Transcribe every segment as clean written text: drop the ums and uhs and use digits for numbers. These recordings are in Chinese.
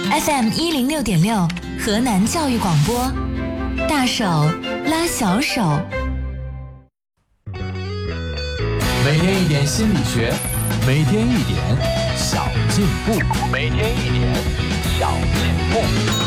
FM106.6河南教育广播，大手拉小手。 每天一点心理学，每天一点小进步，每天一点小进步。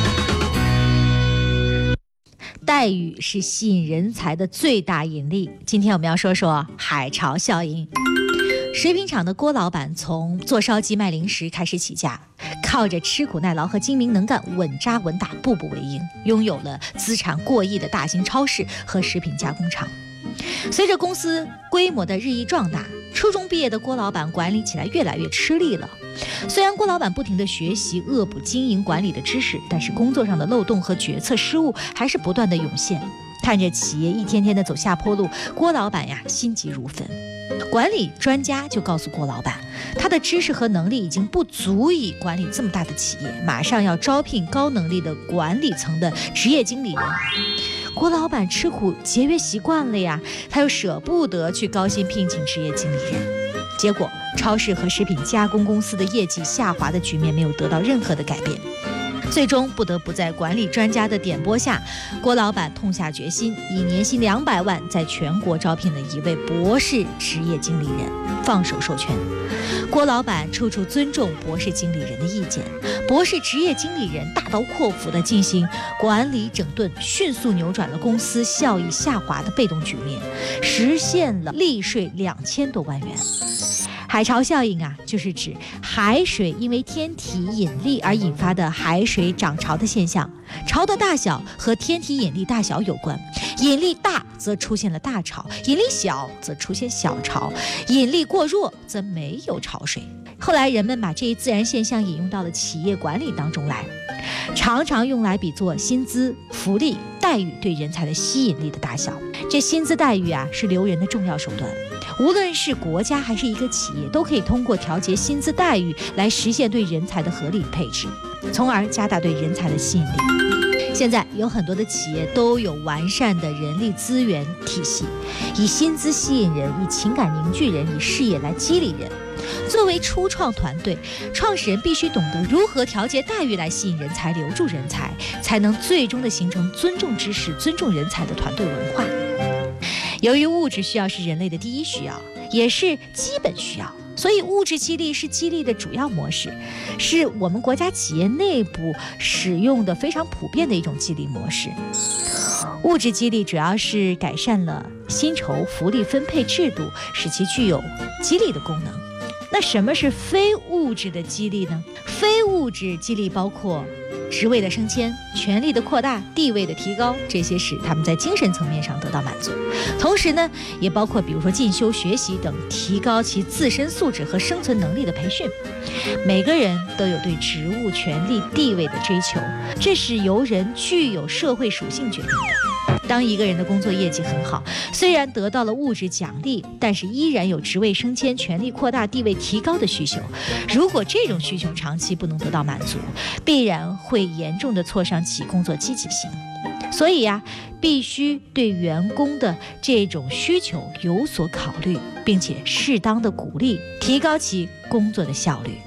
待遇是吸引人才的最大引力。今天我们要说说海潮效应。食品厂的郭老板从做烧鸡卖零食开始起家，靠着吃苦耐劳和精明能干，稳扎稳打，步步为营，拥有了资产过亿的大型超市和食品加工厂。随着公司规模的日益壮大，初中毕业的郭老板管理起来越来越吃力了。虽然郭老板不停地学习恶补经营管理的知识，但是工作上的漏洞和决策失误还是不断的涌现。看着企业一天天的走下坡路，郭老板心急如焚。管理专家就告诉郭老板，他的知识和能力已经不足以管理这么大的企业，马上要招聘高能力的管理层的职业经理人。郭老板吃苦节约习惯了呀，他又舍不得去高薪聘请职业经理人。结果超市和食品加工公司的业绩下滑的局面没有得到任何的改变，最终不得不在管理专家的点拨下，郭老板痛下决心，以年薪200万在全国招聘了一位博士职业经理人，放手授权。郭老板处处尊重博士经理人的意见，博士职业经理人大刀阔斧地进行管理整顿，迅速扭转了公司效益下滑的被动局面，实现了利税2000多万元。海潮效应就是指海水因为天体引力而引发的海水涨潮的现象。潮的大小和天体引力大小有关，引力大则出现了大潮，引力小则出现小潮，引力过弱则没有潮水。后来人们把这一自然现象引用到了企业管理当中来，常常用来比作薪资、福利、待遇对人才的吸引力的大小。这薪资待遇是留人的重要手段，无论是国家还是一个企业，都可以通过调节薪资待遇来实现对人才的合理配置，从而加大对人才的吸引力。现在有很多的企业都有完善的人力资源体系，以薪资吸引人，以情感凝聚人，以事业来激励人。作为初创团队，创始人必须懂得如何调节待遇来吸引人才，留住人才，才能最终的形成尊重知识、尊重人才的团队文化。由于物质需要是人类的第一需要，也是基本需要，所以物质激励是激励的主要模式，是我们国家企业内部使用的非常普遍的一种激励模式。物质激励主要是改善了薪酬福利分配制度，使其具有激励的功能。那什么是非物质的激励呢？非物质激励包括职位的升迁、权力的扩大、地位的提高，这些使他们在精神层面上得到满足。同时呢，也包括比如说进修学习等提高其自身素质和生存能力的培训。每个人都有对职务、权力、地位的追求，这是由人具有社会属性决定的。当一个人的工作业绩很好，虽然得到了物质奖励，但是依然有职位升迁、权力扩大、地位提高的需求。如果这种需求长期不能得到满足，必然会严重的挫伤其工作积极性。所以必须对员工的这种需求有所考虑，并且适当的鼓励，提高其工作的效率。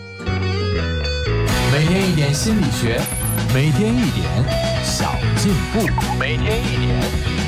每天一点心理学，每天一点小进步，每天一点